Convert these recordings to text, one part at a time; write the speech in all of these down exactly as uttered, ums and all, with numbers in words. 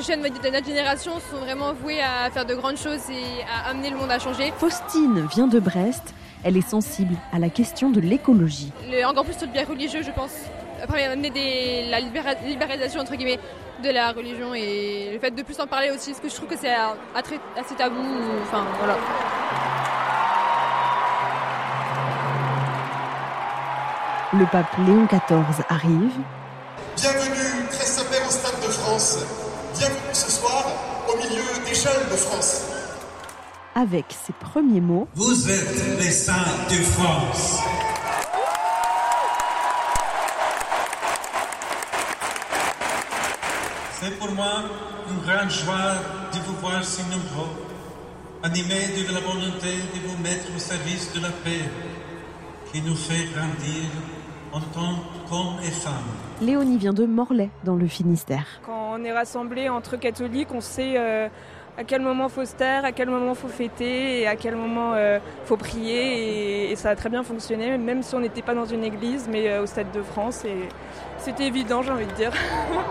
les jeunes de notre génération sont vraiment voués à faire de grandes choses et à amener le monde à changer. Faustine vient de Brest. Elle est sensible à la question de l'écologie. Le, encore plus sur le biais religieux, je pense. Après, amener des, la libéra, libéralisation, entre guillemets, de la religion et le fait de plus en parler aussi, parce que je trouve que c'est assez tabou. Enfin, voilà. Le pape Léon quatorze arrive. Bienvenue, très Saint-Père, au Stade de France. Bienvenue ce soir au milieu des jeunes de France. Avec ses premiers mots. Vous êtes les saints de France. C'est pour moi une grande joie de vous voir si nombreux, animés de la volonté de vous mettre au service de la paix qui nous fait grandir en tant qu'hommes et femmes. Léonie vient de Morlaix, dans le Finistère. Quand on est rassemblés entre catholiques, on sait euh, à quel moment il faut se taire, à quel moment il faut fêter et à quel moment il euh, faut prier. Et, et ça a très bien fonctionné, même si on n'était pas dans une église, mais euh, au Stade de France. Et c'était évident, j'ai envie de dire.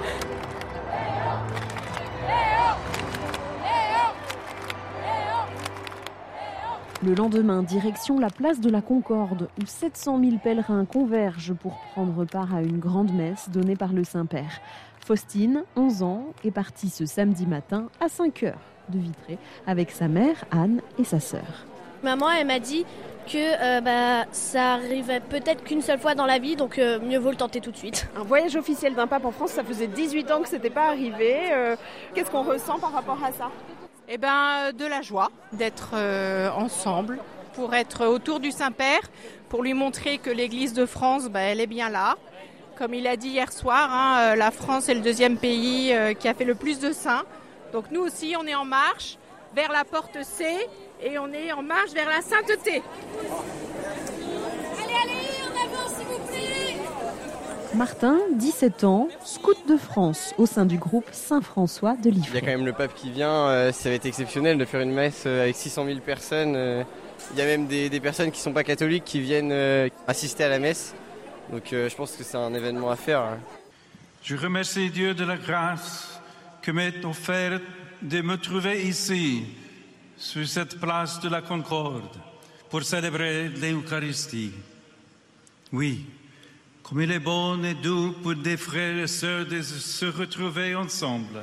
Le lendemain, direction la place de la Concorde, où sept cent mille pèlerins convergent pour prendre part à une grande messe donnée par le Saint-Père. Faustine, onze ans, est partie ce samedi matin à cinq heures de Vitré avec sa mère, Anne, et sa sœur. Maman, elle m'a dit que euh, bah, ça arrivait peut-être qu'une seule fois dans la vie, donc euh, mieux vaut le tenter tout de suite. Un voyage officiel d'un pape en France, ça faisait dix-huit ans que ce n'était pas arrivé. Euh, qu'est-ce qu'on ressent par rapport à ça ? Eh ben, de la joie d'être euh, ensemble, pour être autour du Saint-Père, pour lui montrer que l'Église de France, bah, elle est bien là. Comme il a dit hier soir, hein, la France est le deuxième pays euh, qui a fait le plus de saints. Donc nous aussi, on est en marche vers la porte C et on est en marche vers la sainteté. Allez, allez, en avant s'il vous plaît. Martin, dix-sept ans, scout de France au sein du groupe Saint-François de Liffré. Il y a quand même le pape qui vient, euh, ça va être exceptionnel de faire une messe avec six cent mille personnes. Euh, il y a même des, des personnes qui ne sont pas catholiques qui viennent euh, assister à la messe. Donc euh, je pense que c'est un événement à faire. Hein. Je remercie Dieu de la grâce que m'est offerte de me trouver ici, sur cette place de la Concorde, pour célébrer l'Eucharistie. Oui. Comme il est bon et doux pour des frères et sœurs de se retrouver ensemble.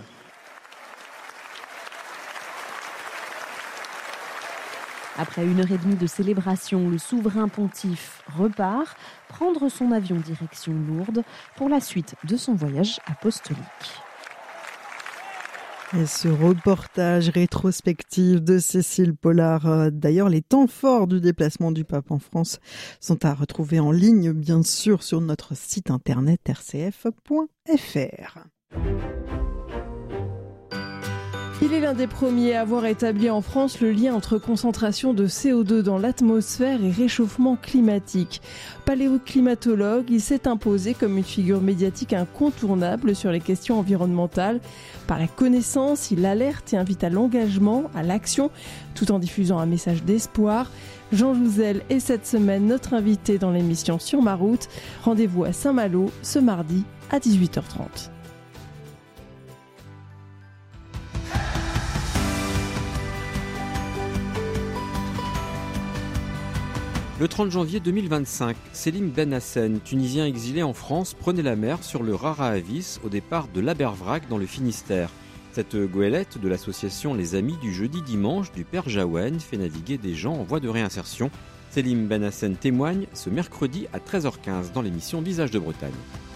Après une heure et demie de célébration, le souverain pontife repart prendre son avion direction Lourdes pour la suite de son voyage apostolique. Et ce reportage rétrospectif de Cécile Pollard, d'ailleurs les temps forts du déplacement du pape en France sont à retrouver en ligne bien sûr sur notre site internet r c f point f r. Il est l'un des premiers à avoir établi en France le lien entre concentration de C O deux dans l'atmosphère et réchauffement climatique. Paléoclimatologue, il s'est imposé comme une figure médiatique incontournable sur les questions environnementales. Par la connaissance, il alerte et invite à l'engagement, à l'action, tout en diffusant un message d'espoir. Jean Jouzel est cette semaine notre invité dans l'émission Sur ma route. Rendez-vous à Saint-Malo ce mardi à dix-huit heures trente. Le trente janvier deux mille vingt-cinq, Selim Ben Hassen, Tunisien exilé en France, prenait la mer sur le Rara Avis au départ de l'Abervrac dans le Finistère. Cette goélette de l'association Les Amis du Jeudi Dimanche du Père Jaouen fait naviguer des gens en voie de réinsertion. Selim Ben Hassen témoigne ce mercredi à treize heures quinze dans l'émission Visage de Bretagne.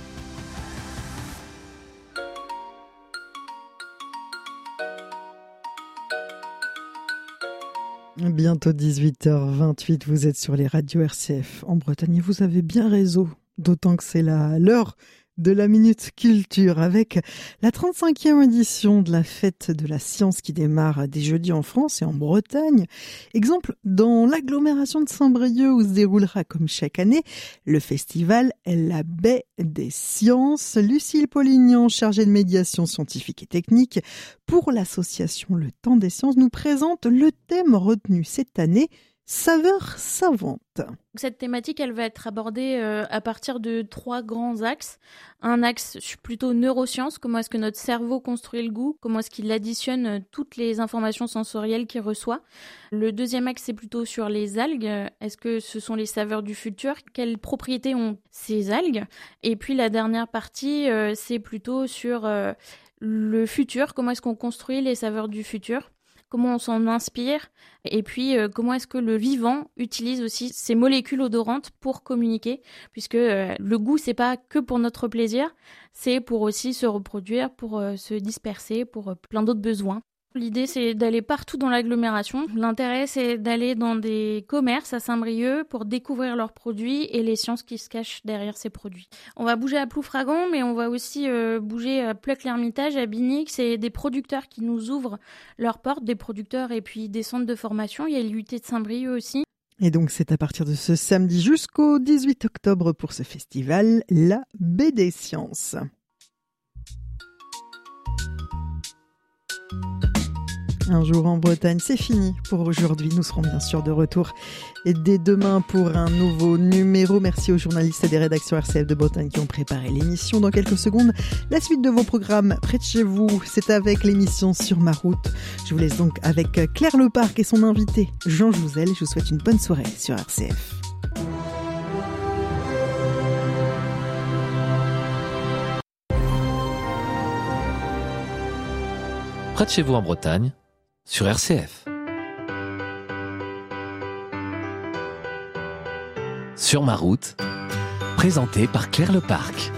Bientôt dix-huit heures vingt-huit, vous êtes sur les radios R C F en Bretagne et vous avez bien raison, d'autant que c'est la, l'heure de la Minute Culture avec la trente-cinquième édition de la Fête de la Science qui démarre dès jeudi en France et en Bretagne. Exemple dans l'agglomération de Saint-Brieuc où se déroulera comme chaque année le festival La Baie des Sciences. Lucille Polignan, chargée de médiation scientifique et technique pour l'association Le Temps des Sciences, nous présente le thème retenu cette année, Saveurs savantes. Cette thématique, elle va être abordée euh, à partir de trois grands axes. Un axe plutôt neurosciences, comment est-ce que notre cerveau construit le goût, comment est-ce qu'il additionne euh, toutes les informations sensorielles qu'il reçoit. Le deuxième axe, c'est plutôt sur les algues. Est-ce que ce sont les saveurs du futur? Quelles propriétés ont ces algues? Et puis la dernière partie, euh, c'est plutôt sur euh, le futur, comment est-ce qu'on construit les saveurs du futur? Comment on s'en inspire, et puis euh, comment est-ce que le vivant utilise aussi ces molécules odorantes pour communiquer, puisque euh, le goût, c'est pas que pour notre plaisir, c'est pour aussi se reproduire, pour euh, se disperser, pour euh, plein d'autres besoins. L'idée, c'est d'aller partout dans l'agglomération. L'intérêt, c'est d'aller dans des commerces à Saint-Brieuc pour découvrir leurs produits et les sciences qui se cachent derrière ces produits. On va bouger à Ploufragan, mais on va aussi euh, bouger à Pleuc-l'Hermitage, à Binic. C'est des producteurs qui nous ouvrent leurs portes, des producteurs et puis des centres de formation. Il y a l'U T de Saint-Brieuc aussi. Et donc c'est à partir de ce samedi jusqu'au dix-huit octobre pour ce festival, la Baie des Sciences. Un jour en Bretagne, c'est fini pour aujourd'hui. Nous serons bien sûr de retour dès demain pour un nouveau numéro. Merci aux journalistes et des rédactions R C F de Bretagne qui ont préparé l'émission. Dans quelques secondes, la suite de vos programmes près de chez vous, c'est avec l'émission Sur ma route. Je vous laisse donc avec Claire Leparc et son invité Jean Jouzel. Je vous souhaite une bonne soirée sur R C F. Près de chez vous en Bretagne, sur R C F. Sur ma route, présenté par Claire Leparc.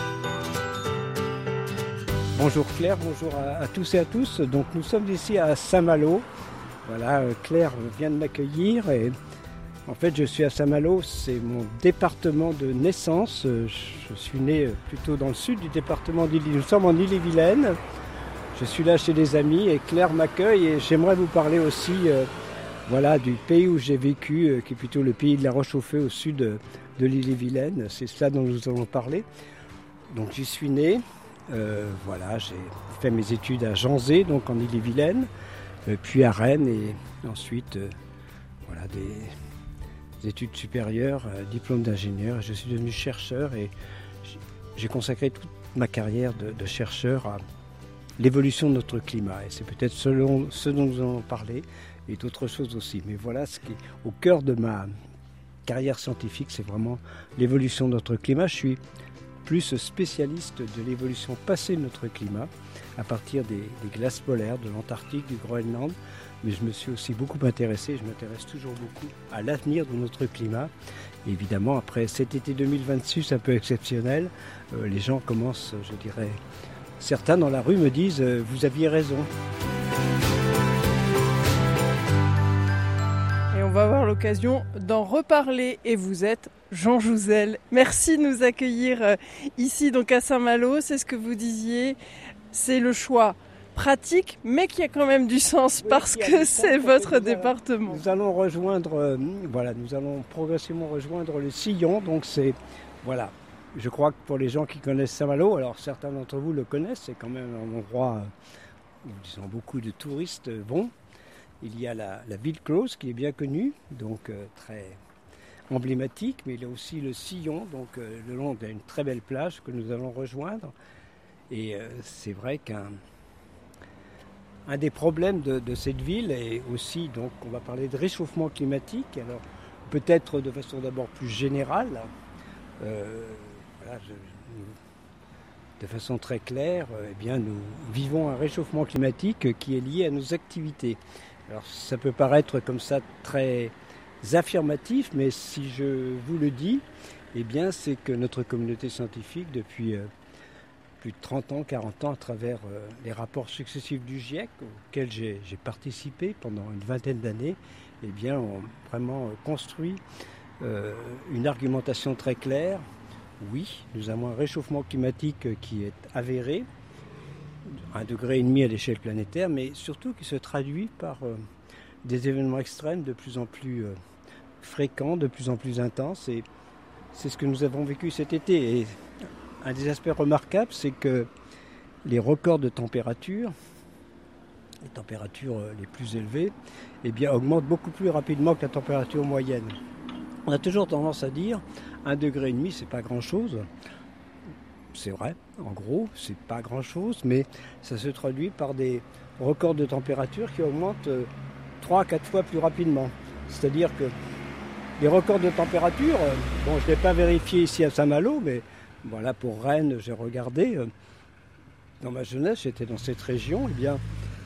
Bonjour Claire, bonjour à, à tous et à tous. Donc nous sommes ici à Saint-Malo. Voilà, Claire vient de m'accueillir et en fait je suis à Saint-Malo, c'est mon département de naissance. Je suis né plutôt dans le sud du département d'Ille. Nous sommes en Ille-et-Vilaine. Je suis là chez des amis et Claire m'accueille et j'aimerais vous parler aussi euh, voilà, du pays où j'ai vécu, euh, qui est plutôt le pays de la Roche-au-Feu au sud de, de l'Ille-et-Vilaine. C'est cela dont nous allons parler. Donc j'y suis né, euh, voilà, j'ai fait mes études à Janzé, donc en Ille-et-Vilaine, euh, puis à Rennes et ensuite euh, voilà, des, des études supérieures, euh, diplôme d'ingénieur. Je suis devenu chercheur et j'ai consacré toute ma carrière de, de chercheur à l'évolution de notre climat. Et c'est peut-être selon ce dont nous allons parler et d'autres choses aussi. Mais voilà ce qui est au cœur de ma carrière scientifique, c'est vraiment l'évolution de notre climat. Je suis plus spécialiste de l'évolution passée de notre climat à partir des, des glaces polaires, de l'Antarctique, du Groenland. Mais je me suis aussi beaucoup intéressé, je m'intéresse toujours beaucoup à l'avenir de notre climat. Et évidemment, après cet été deux mille vingt-six un peu exceptionnel, euh, les gens commencent, je dirais, certains dans la rue me disent euh, « vous aviez raison ». Et on va avoir l'occasion d'en reparler. Et vous êtes Jean Jouzel. Merci de nous accueillir euh, ici donc à Saint-Malo. C'est ce que vous disiez, c'est le choix pratique, mais qui a quand même du sens oui, parce que c'est votre nous département. Allons, nous allons rejoindre, euh, voilà, nous allons progressivement rejoindre le Sillon. Donc c'est, voilà. Je crois que pour les gens qui connaissent Saint-Malo, alors certains d'entre vous le connaissent, c'est quand même un endroit où disons, beaucoup de touristes vont. Il y a la, la ville close qui est bien connue, donc euh, très emblématique, mais il y a aussi le Sillon, donc euh, le long d'une très belle plage que nous allons rejoindre. Et euh, c'est vrai qu'un un des problèmes de, de cette ville est aussi, donc on va parler de réchauffement climatique, alors peut-être de façon d'abord plus générale. Euh, Voilà, je, de façon très claire, eh bien, nous vivons un réchauffement climatique qui est lié à nos activités. Alors ça peut paraître comme ça très affirmatif, mais si je vous le dis, eh bien, c'est que notre communauté scientifique, depuis euh, plus de trente ans, quarante ans, à travers euh, les rapports successifs du GIEC, auxquels j'ai, j'ai participé pendant une vingtaine d'années, eh bien, ont vraiment construit euh, une argumentation très claire. Oui, nous avons un réchauffement climatique qui est avéré, un degré et demi à l'échelle planétaire, mais surtout qui se traduit par euh, des événements extrêmes de plus en plus euh, fréquents, de plus en plus intenses. Et c'est ce que nous avons vécu cet été. Et un des aspects remarquables, c'est que les records de température les températures les plus élevées, eh bien, augmentent beaucoup plus rapidement que la température moyenne. On a toujours tendance à dire un degré et demi, c'est pas grand-chose. C'est vrai, en gros, c'est pas grand-chose, mais ça se traduit par des records de température qui augmentent trois à quatre fois plus rapidement. C'est-à-dire que les records de température, bon, je ne l'ai pas vérifié ici à Saint-Malo, mais voilà, pour Rennes, j'ai regardé. Dans ma jeunesse, j'étais dans cette région, eh bien,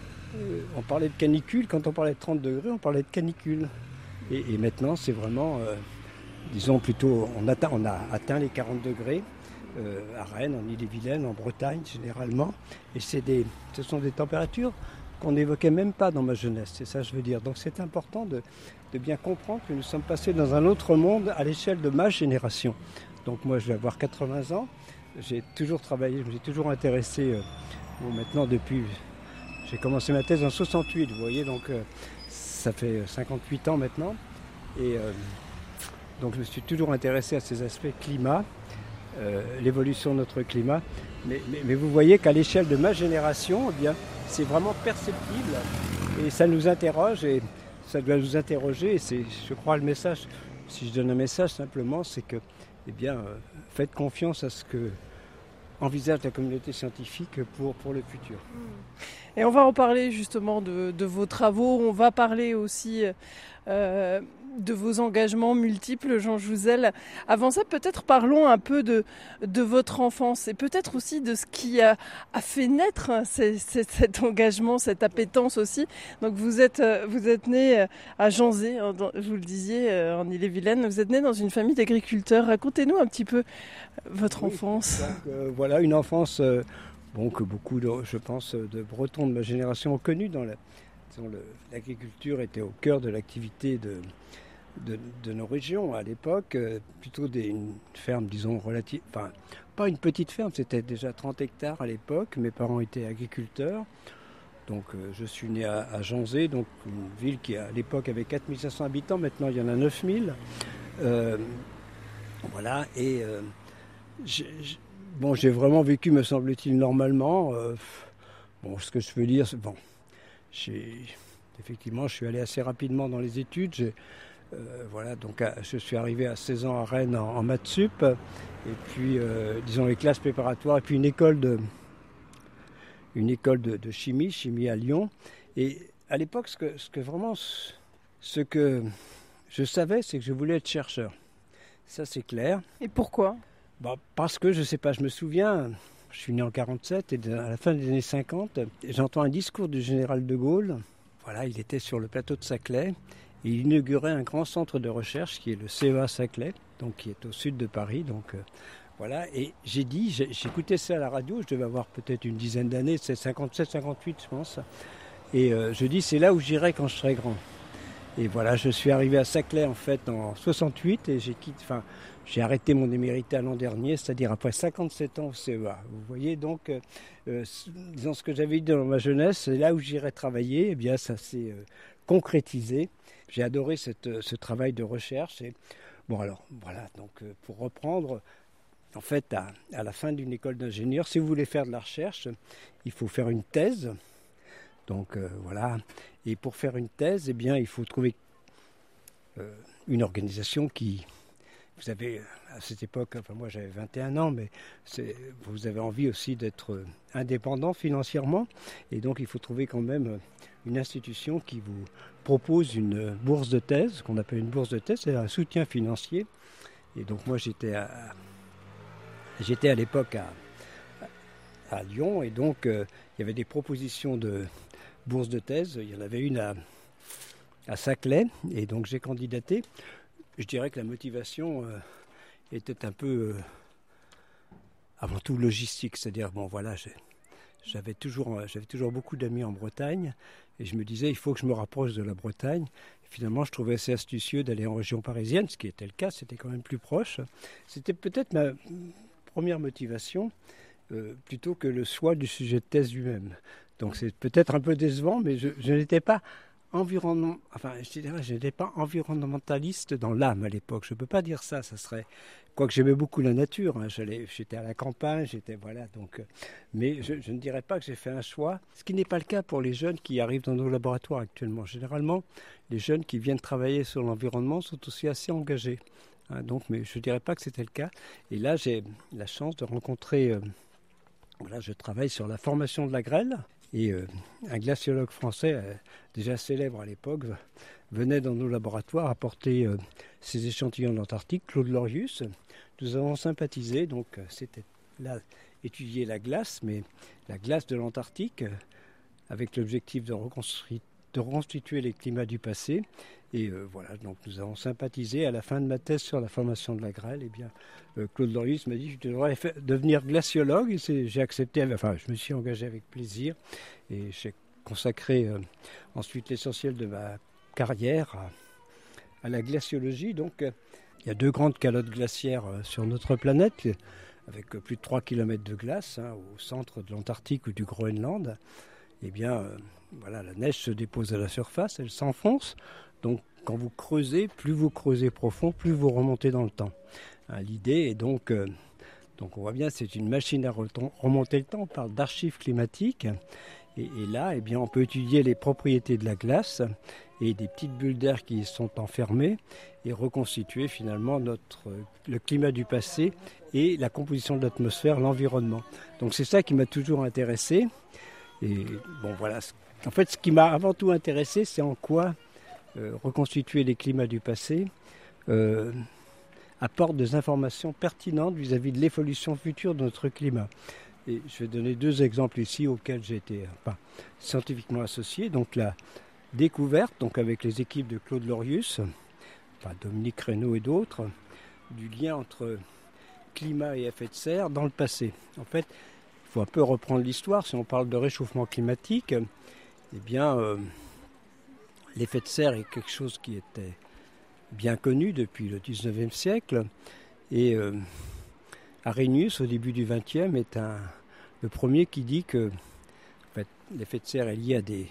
on parlait de canicule. Quand on parlait de trente degrés, on parlait de canicule. Et, et maintenant, c'est vraiment, euh, disons plutôt, on, atteint, on a atteint les quarante degrés euh, à Rennes, en Ille-et-Vilaine, en Bretagne généralement. Et c'est des, ce sont des températures qu'on n'évoquait même pas dans ma jeunesse, c'est ça que je veux dire. Donc c'est important de, de bien comprendre que nous sommes passés dans un autre monde à l'échelle de ma génération. Donc moi, je vais avoir quatre-vingts ans. J'ai toujours travaillé, je me suis toujours intéressé, euh, bon, maintenant depuis, j'ai commencé ma thèse en soixante-huit, vous voyez, donc euh, ça fait cinquante-huit ans maintenant. Et euh, donc je me suis toujours intéressé à ces aspects climat, euh, l'évolution de notre climat. Mais, mais, mais vous voyez qu'à l'échelle de ma génération, eh bien, c'est vraiment perceptible et ça nous interroge et ça doit nous interroger. Et c'est, je crois, le message, si je donne un message simplement, c'est que, eh bien, euh, faites confiance à ce que envisage la communauté scientifique pour, pour le futur. Et on va reparler justement de, de vos travaux, on va parler aussi euh, de vos engagements multiples, Jean Jouzel. Avant ça, peut-être parlons un peu de, de votre enfance et peut-être aussi de ce qui a, a fait naître ces, ces, cet engagement, cette appétence aussi. Donc vous êtes, vous êtes né à Janzé, je vous le disiez, en Ille-et-Vilaine. Vous êtes né dans une famille d'agriculteurs. Racontez-nous un petit peu votre oui, enfance. Donc, euh, voilà, une enfance euh, bon, que beaucoup, de, je pense, de Bretons de ma génération ont connue. Dans la, disons, le, l'agriculture était au cœur de l'activité de De, de nos régions à l'époque, euh, plutôt des, une ferme, disons, relative, enfin, pas une petite ferme, c'était déjà trente hectares à l'époque. Mes parents étaient agriculteurs, donc euh, je suis né à, à Janzé, donc une ville qui à l'époque avait quatre mille cinq cents habitants, maintenant il y en a neuf mille. Euh, voilà, et euh, j'ai, j'ai, bon, j'ai vraiment vécu, me semble-t-il, normalement. Euh, bon, ce que je veux dire, c'est bon, j'ai, effectivement, je suis allé assez rapidement dans les études. J'ai, Euh, voilà, donc à, je suis arrivé à seize ans à Rennes en, en maths sup, et puis euh, disons les classes préparatoires, et puis une école de, une école de, de chimie, chimie à Lyon. Et à l'époque, ce que, ce que vraiment, ce que je savais, c'est que je voulais être chercheur. Ça, c'est clair. Et pourquoi ? Bah, parce que je sais pas, je me souviens, je suis né en quarante-sept et à la fin des années cinquante, j'entends un discours du général de Gaulle. Voilà, il était sur le plateau de Saclay. Il inaugurait un grand centre de recherche qui est le C E A Saclay, donc qui est au sud de Paris. Donc euh, voilà, et j'ai dit, j'ai, j'écoutais ça à la radio, je devais avoir peut-être une dizaine d'années, c'est cinquante-sept cinquante-huit je pense. Et euh, je dis, c'est là où j'irai quand je serai grand. Et voilà, je suis arrivé à Saclay en fait en soixante-huit et j'ai quitté, enfin, j'ai arrêté mon émérita l'an dernier, c'est-à-dire après cinquante-sept ans au C E A. Vous voyez donc, euh, euh, disons ce que j'avais dit dans ma jeunesse, c'est là où j'irai travailler, eh bien ça s'est euh, concrétisé. J'ai adoré cette, ce travail de recherche. Et, bon alors, voilà, donc euh, pour reprendre, en fait, à, à la fin d'une école d'ingénieur, si vous voulez faire de la recherche, il faut faire une thèse. Donc euh, voilà, et pour faire une thèse, eh bien, il faut trouver euh, une organisation qui... Vous avez, à cette époque, enfin moi j'avais vingt et un ans, mais c'est, vous avez envie aussi d'être indépendant financièrement. Et donc il faut trouver quand même une institution qui vous propose une bourse de thèse, qu'on appelle une bourse de thèse, c'est un soutien financier. Et donc moi j'étais à, j'étais à l'époque à, à Lyon, et donc euh, il y avait des propositions de bourse de thèse. Il y en avait une à, à Saclay, et donc j'ai candidaté. Je dirais que la motivation euh, était un peu, euh, avant tout, logistique. C'est-à-dire, bon, voilà, j'ai, j'avais, toujours, j'avais toujours beaucoup d'amis en Bretagne. Et je me disais, il faut que je me rapproche de la Bretagne. Et finalement, je trouvais assez astucieux d'aller en région parisienne, ce qui était le cas, c'était quand même plus proche. C'était peut-être ma première motivation, euh, plutôt que le choix du sujet de thèse lui-même. Donc c'est peut-être un peu décevant, mais je, je n'étais pas environnement, enfin, je dirais, je n'étais pas environnementaliste dans l'âme à l'époque. Je ne peux pas dire ça. Ça serait, quoique j'aimais beaucoup la nature. Hein, j'allais, j'étais à la campagne, j'étais voilà. Donc, euh, mais je, je ne dirais pas que j'ai fait un choix. Ce qui n'est pas le cas pour les jeunes qui arrivent dans nos laboratoires actuellement. Généralement, les jeunes qui viennent travailler sur l'environnement sont aussi assez engagés. Hein, donc, mais je ne dirais pas que c'était le cas. Et là, j'ai la chance de rencontrer. Euh, voilà, je travaille sur la formation de la grêle. Et euh, un glaciologue français, euh, déjà célèbre à l'époque, venait dans nos laboratoires apporter euh, ses échantillons d'Antarctique, Claude Lorius. Nous avons sympathisé, donc euh, c'était là étudier la glace, mais la glace de l'Antarctique, euh, avec l'objectif de, reconstruire, de reconstituer les climats du passé. Et euh, voilà, donc nous avons sympathisé. À la fin de ma thèse sur la formation de la grêle, eh bien, euh, Claude Lorius m'a dit que je devrais faire, devenir glaciologue. Et c'est, j'ai accepté, enfin, je me suis engagé avec plaisir. Et j'ai consacré euh, ensuite l'essentiel de ma carrière à, à la glaciologie. Donc, euh, il y a deux grandes calottes glaciaires euh, sur notre planète, avec euh, plus de trois kilomètres de glace, hein, au centre de l'Antarctique ou du Groenland. Eh bien, euh, voilà, la neige se dépose à la surface, elle s'enfonce. Donc, quand vous creusez, plus vous creusez profond, plus vous remontez dans le temps. Hein, l'idée est donc, euh, donc, on voit bien, c'est une machine à remonter le temps. On parle d'archives climatiques. Et, et là, eh bien, on peut étudier les propriétés de la glace et des petites bulles d'air qui y sont enfermées et reconstituer finalement notre, le climat du passé et la composition de l'atmosphère, l'environnement. Donc, c'est ça qui m'a toujours intéressé. Et bon, voilà. En fait, ce qui m'a avant tout intéressé, c'est en quoi Euh, reconstituer les climats du passé euh, apporte des informations pertinentes vis-à-vis de l'évolution future de notre climat. Et je vais donner deux exemples ici auxquels j'ai été enfin, scientifiquement associé. Donc la découverte, donc avec les équipes de Claude Lorius, enfin Dominique Reynaud et d'autres, du lien entre climat et effet de serre dans le passé. En fait, il faut un peu reprendre l'histoire. Si on parle de réchauffement climatique, eh bien... Euh, l'effet de serre est quelque chose qui était bien connu depuis le dix-neuvième siècle. Et euh, Arrhenius, au début du vingtième, est un, le premier qui dit que en fait, l'effet de serre est lié à des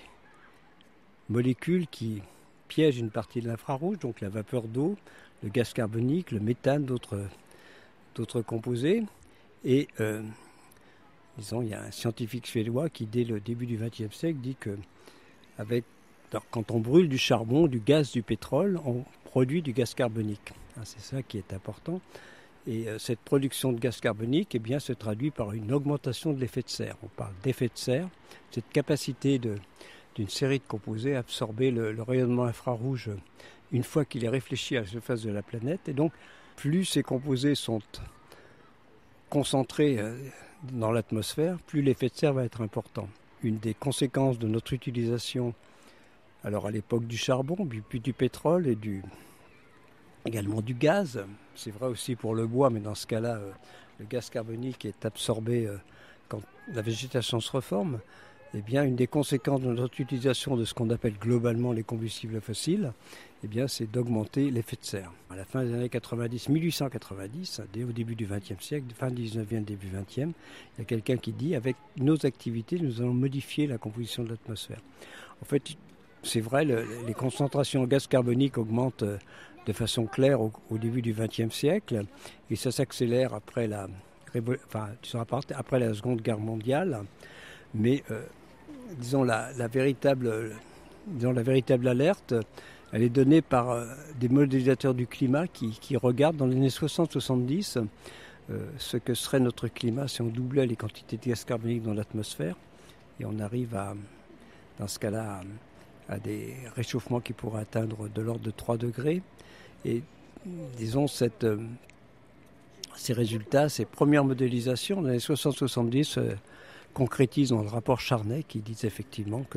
molécules qui piègent une partie de l'infrarouge, donc la vapeur d'eau, le gaz carbonique, le méthane, d'autres, d'autres composés. Et euh, disons, il y a un scientifique suédois qui, dès le début du vingtième siècle, dit que avec Alors, quand on brûle du charbon, du gaz, du pétrole, on produit du gaz carbonique. C'est ça qui est important. Et euh, cette production de gaz carbonique eh bien, se traduit par une augmentation de l'effet de serre. On parle d'effet de serre, cette capacité de, d'une série de composés à absorber le, le rayonnement infrarouge une fois qu'il est réfléchi à la surface de la planète. Et donc, plus ces composés sont concentrés euh, dans l'atmosphère, plus l'effet de serre va être important. Une des conséquences de notre utilisation alors à l'époque du charbon, puis du pétrole et du, également du gaz, c'est vrai aussi pour le bois, mais dans ce cas-là, euh, le gaz carbonique est absorbé euh, quand la végétation se reforme. Eh bien, une des conséquences de notre utilisation de ce qu'on appelle globalement les combustibles fossiles, eh bien, c'est d'augmenter l'effet de serre. À la fin des années quatre-vingt-dix, mille huit cent quatre-vingt-dix, dès au début du vingtième siècle, fin dix-neuvième, début vingtième, il y a quelqu'un qui dit, avec nos activités, nous allons modifier la composition de l'atmosphère. En fait, c'est vrai, le, les concentrations en gaz carbonique augmentent de façon claire au, au début du vingtième siècle et ça s'accélère après la, enfin, après la Seconde Guerre mondiale. Mais euh, disons, la, la, véritable, disons, la véritable alerte, elle est donnée par euh, des modélisateurs du climat qui, qui regardent dans les années soixante soixante-dix euh, ce que serait notre climat si on doublait les quantités de gaz carbonique dans l'atmosphère. Et on arrive à, dans ce cas-là, à, à des réchauffements qui pourraient atteindre de l'ordre de trois degrés. Et disons, cette, euh, ces résultats, ces premières modélisations dans les années soixante soixante-dix euh, concrétisent dans le rapport Charnay qui dit effectivement que